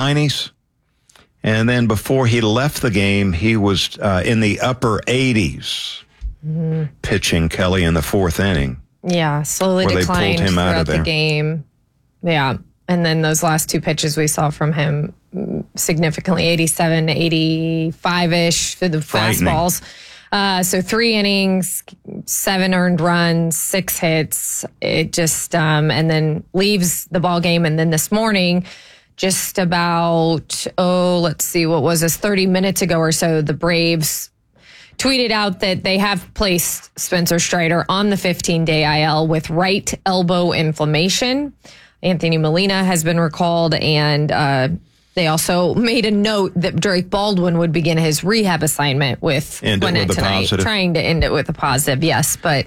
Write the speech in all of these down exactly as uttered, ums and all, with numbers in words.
nineties. And then before he left the game, he was uh, in the upper eighties, mm-hmm. pitching Kelly in the fourth inning. Yeah, slowly declined him throughout out of the game. Yeah, and then those last two pitches we saw from him, significantly eighty-seven, eighty-five-ish for the fastballs. Uh, so three innings, seven earned runs, six hits. It just, um, and then leaves the ball game. And then this morning, just about, oh, let's see, what was this, thirty minutes ago or so, the Braves tweeted out that they have placed Spencer Strider on the fifteen-day I L with right elbow inflammation. Anthony Molina has been recalled, and uh, they also made a note that Drake Baldwin would begin his rehab assignment with Gwinnett tonight, positive. trying to end it with a positive, yes. But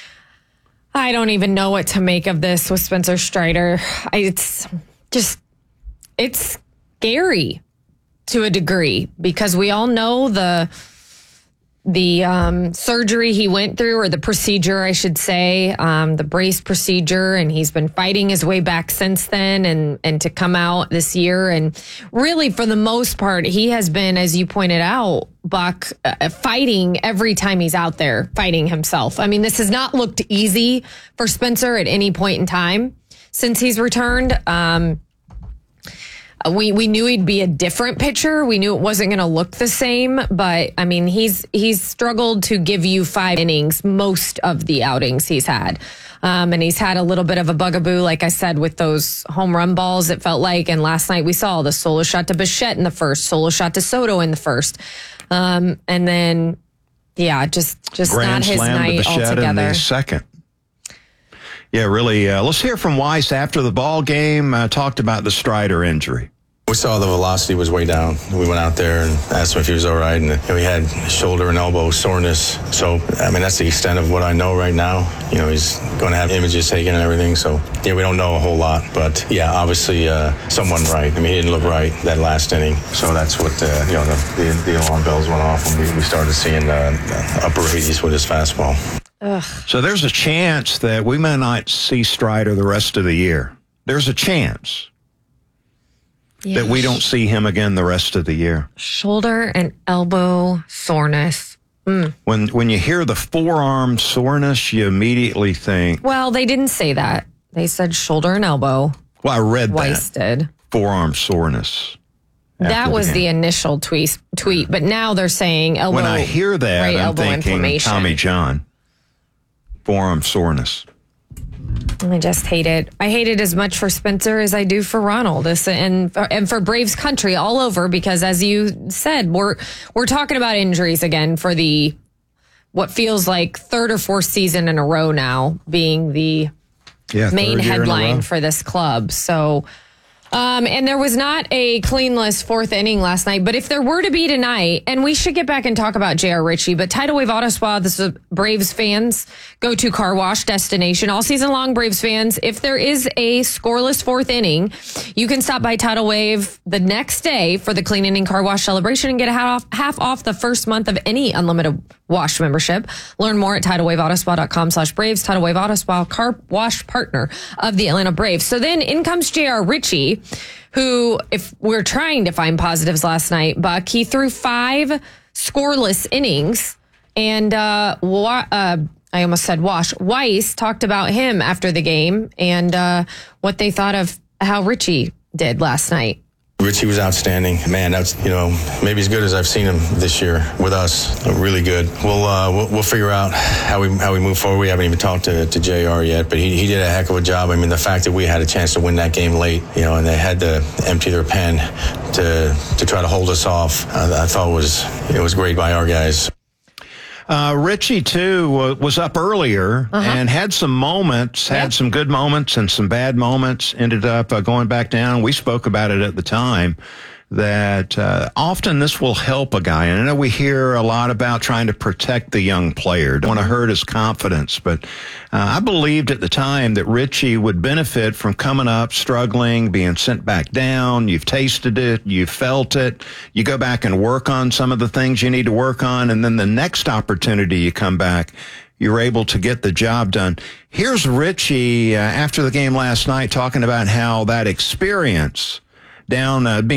I don't even know what to make of this with Spencer Strider. I, it's just... It's scary to a degree because we all know the the um, surgery he went through, or the procedure, I should say, um, the brace procedure, and he's been fighting his way back since then, and and to come out this year, and really for the most part, he has been, as you pointed out, Buck, uh, fighting every time he's out there, fighting himself. I mean, this has not looked easy for Spencer at any point in time since he's returned. Um, We we knew he'd be a different pitcher. We knew it wasn't going to look the same, but I mean, he's he's struggled to give you five innings most of the outings he's had. Um, and he's had a little bit of a bugaboo, like I said, with those home run balls, it felt like. And last night we saw the solo shot to Bichette in the first, solo shot to Soto in the first. Um, and then, yeah, just, just Grand not his slam night to Bichette altogether. In the second. Yeah, really. Uh, let's hear from Weiss after the ball game. Uh, talked about the Strider injury. We saw the velocity was way down. We went out there and asked him if he was all right, and you know, he had shoulder and elbow soreness. So, I mean, that's the extent of what I know right now. You know, he's going to have images taken and everything. So, yeah, we don't know a whole lot. But, yeah, obviously uh, someone right. I mean, he didn't look right that last inning. So that's what, uh, you know, the, the, the alarm bells went off when we, we started seeing uh, upper eighties with his fastball. Ugh. So there's a chance that we may not see Strider the rest of the year. There's a chance. Yeah. That we don't see him again the rest of the year. Shoulder and elbow soreness. Mm. When when you hear the forearm soreness, you immediately think... Well, they didn't say that. They said shoulder and elbow. Well, I read Weiss that. did. Forearm soreness. That was the, the initial tweet, tweet, but now they're saying elbow. When I hear that, right, I'm thinking Tommy John. Forearm soreness. I just hate it. I hate it as much for Spencer as I do for Ronald, and and for Braves country all over. Because as you said, we're we're talking about injuries again for the what feels like third or fourth season in a row now, being the yeah, main headline for this club. So. Um, and there was not a cleanless fourth inning last night, but if there were to be tonight, and we should get back and talk about J R. Ritchie, but Tidal Wave Auto Spa, this is Braves fans go-to car wash destination all season long. Braves fans, if there is a scoreless fourth inning, you can stop by Tidal Wave the next day for the clean inning car wash celebration and get a half off, half off the first month of any unlimited wash membership. Learn more at tidal wave auto spa dot com slash Braves. Tidal Wave Auto Spa, car wash partner of the Atlanta Braves. So then in comes J R. Ritchie, who, if we're trying to find positives last night, Buck, he threw five scoreless innings, and uh, wa- uh, I almost said Wash. Weiss talked about him after the game and uh, what they thought of how Ritchie did last night. Ritchie was outstanding. Man, that's, you know, maybe as good as I've seen him this year with us. Really good. We'll uh, we'll, we'll figure out how we how we move forward. We haven't even talked to, to J R yet, but he, he did a heck of a job. I mean, the fact that we had a chance to win that game late, you know, and they had to empty their pen to to try to hold us off, I, I thought was it was great by our guys. Uh, Ritchie, too, uh, was up earlier uh-huh. and had some moments, had yep. some good moments and some bad moments, ended up uh, going back down. We spoke about it at the time, that uh, often this will help a guy. And I know we hear a lot about trying to protect the young player, don't want to hurt his confidence. But uh, I believed at the time that Ritchie would benefit from coming up, struggling, being sent back down. You've tasted it. You've felt it. You go back and work on some of the things you need to work on. And then the next opportunity you come back, you're able to get the job done. Here's Ritchie uh, after the game last night talking about how that experience down uh, being